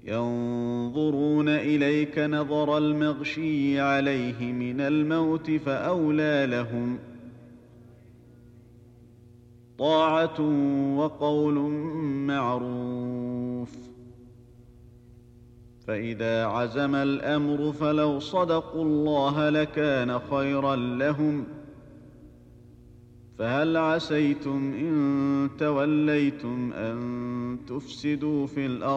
ينظرون إليك نظر المغشي عليه من الموت فأولى لهم طاعة وقول معروف. فإذا عزم الأمر فلو صدقوا الله لكان خيرا لهم. فهل عسيتم إن توليتم أن تفسدوا في الأرض